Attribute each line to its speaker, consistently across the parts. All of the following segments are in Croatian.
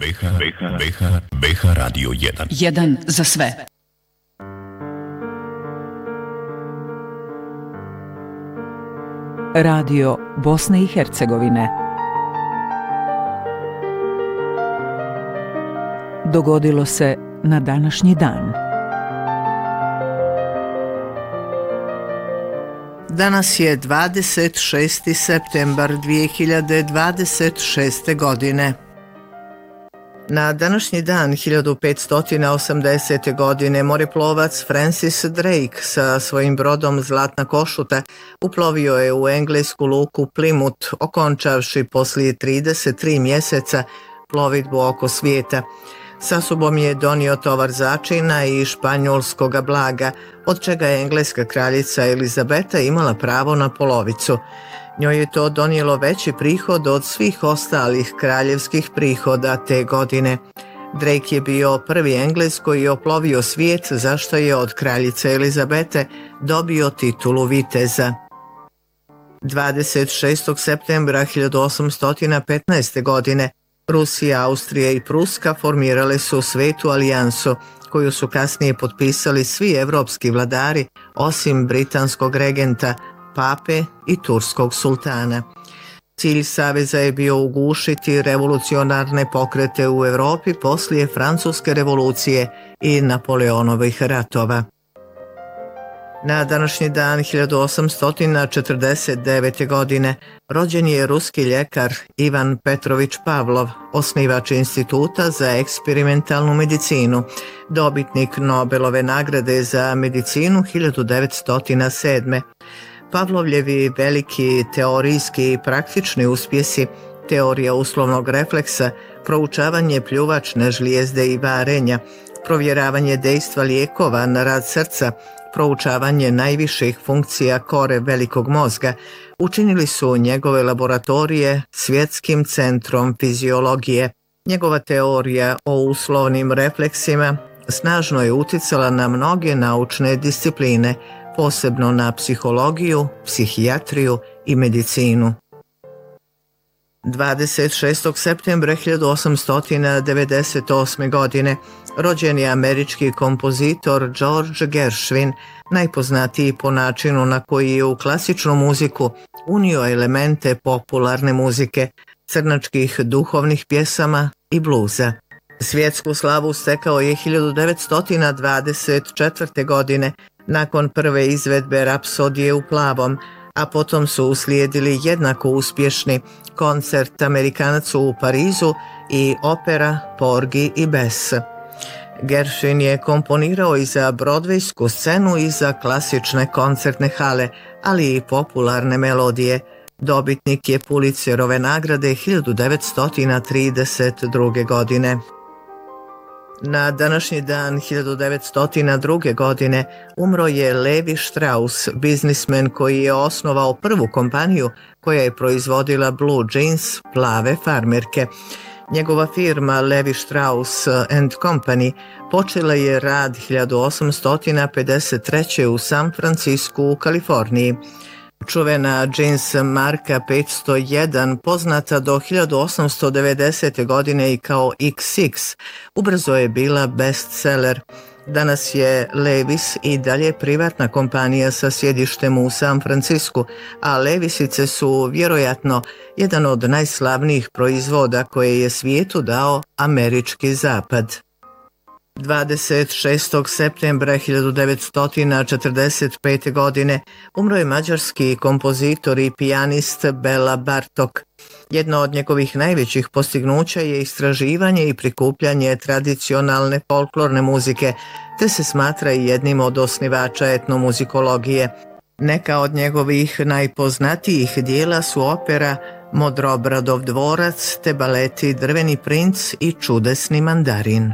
Speaker 1: BH Radio 1.
Speaker 2: Jedan za sve.
Speaker 3: Radio Bosne i Hercegovine. Dogodilo se na današnji dan.
Speaker 4: Danas je 26. septembar 2026. godine. Na današnji dan 1580. godine moreplovac Francis Drake sa svojim brodom Zlatna košuta uplovio je u englesku luku Plymouth, okončavši poslije 33 mjeseca plovidbu oko svijeta. Sa sobom je donio tovar začina i španjolskoga blaga, od čega je engleska kraljica Elizabeta imala pravo na polovicu. Njoj je to donijelo veći prihod od svih ostalih kraljevskih prihoda te godine. Drake je bio prvi Englez koji je oplovio svijet, za što je od kraljice Elizabete dobio titulu viteza. 26. septembra 1815. godine Rusija, Austrija i Pruska formirale su Svetu alijansu, koju su kasnije potpisali svi evropski vladari, osim britanskog regenta, pape i turskog sultana. Cilj saveza je bio ugušiti revolucionarne pokrete u Europi poslije Francuske revolucije i Napoleonovih ratova. Na današnji dan 1849. godine rođen je ruski ljekar Ivan Petrović Pavlov, osnivač Instituta za eksperimentalnu medicinu, dobitnik Nobelove nagrade za medicinu 1907. Pavlovljevi veliki teorijski i praktični uspjesi, teorija uslovnog refleksa, proučavanje pljuvačne žlijezde i varenja, provjeravanje dejstva lijekova na rad srca, proučavanje najviših funkcija kore velikog mozga, učinili su njegove laboratorije svjetskim centrom fiziologije. Njegova teorija o uslovnim refleksima snažno je uticala na mnoge naučne discipline, posebno na psihologiju, psihijatriju i medicinu. 26. septembra 1898. godine rođen je američki kompozitor George Gershwin, najpoznatiji po načinu na koji je u klasičnu muziku unio elemente popularne muzike, crnačkih duhovnih pjesama i bluza. Svjetsku slavu stekao je 1924. godine nakon prve izvedbe Rapsodije u plavom, a potom su uslijedili jednako uspješni koncert Amerikanac u Parizu i opera Porgy i Bess. Gershwin je komponirao i za brodvejsku scenu i za klasične koncertne hale, ali i popularne melodije. Dobitnik je Pulitzerove nagrade 1932. godine. Na današnji dan 1902. godine umro je Levi Strauss, biznismen koji je osnovao prvu kompaniju koja je proizvodila blue jeans, plave farmerke. Njegova firma Levi Strauss and Company počela je rad 1853. u San Francisku u Kaliforniji. Čuvena jeans marka 501, poznata do 1890. godine i kao XX, ubrzo je bila bestseller. Danas je Levi's i dalje privatna kompanija sa sjedištem u San Francisku, a Levisice su vjerojatno jedan od najslavnijih proizvoda koje je svijetu dao američki zapad. 26. septembra 1945. godine umro je mađarski kompozitor i pijanist Bela Bartok. Jedno od njegovih najvećih postignuća je istraživanje i prikupljanje tradicionalne folklorne muzike, te se smatra i jednim od osnivača etnomuzikologije. Neka od njegovih najpoznatijih dijela su opera Modrobradov dvorac te baleti Drveni princ i Čudesni mandarin.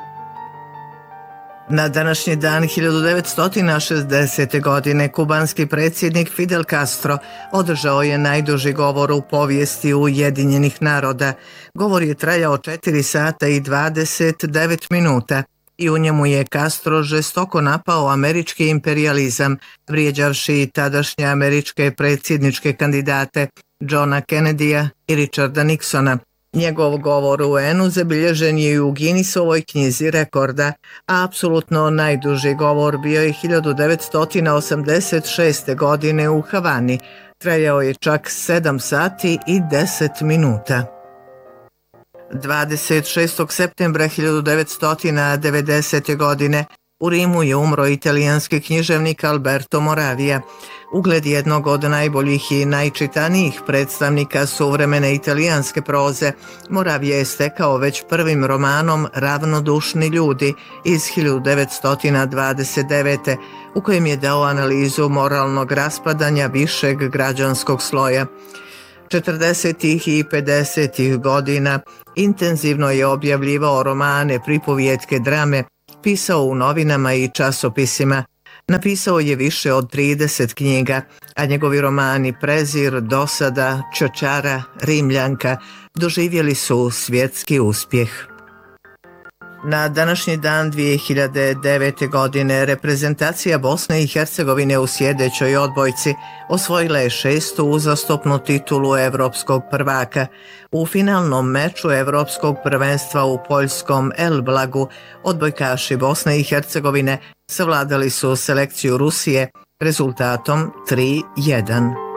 Speaker 4: Na današnji dan 1960. godine kubanski predsjednik Fidel Castro održao je najduži govor u povijesti Ujedinjenih naroda. Govor je trajao 4 sata i 29 minuta i u njemu je Castro žestoko napao američki imperijalizam, vrijeđavši tadašnje američke predsjedničke kandidate Johna Kennedya i Richarda Nixona. Njegov govor u UN-u zabilježen je i u Guinnessovoj knjizi rekorda, a apsolutno najduži govor bio je 1986. godine u Havani. Trajao je čak 7 sati i 10 minuta. 26. septembra 1990. godine u Rimu je umro italijanski književnik Alberto Moravia, ugled jednog od najboljih i najčitanijih predstavnika suvremene italijanske proze. Moravia je stekao već prvim romanom Ravnodušni ljudi iz 1929. u kojem je dao analizu moralnog raspadanja višeg građanskog sloja. 40. i 50. godina intenzivno je objavljivao romane, pripovijetke, drame, pisao u novinama i časopisima. Napisao je više od 30 knjiga, a njegovi romani Prezir, Dosada, Čočara, Rimljanka doživjeli su svjetski uspjeh. Na današnji dan 2009. godine reprezentacija Bosne i Hercegovine u sjedećoj odbojci osvojila je 6. uzastopnu titulu evropskog prvaka. U finalnom meču evropskog prvenstva u poljskom Elblagu odbojkaši Bosne i Hercegovine savladali su selekciju Rusije rezultatom 3:1.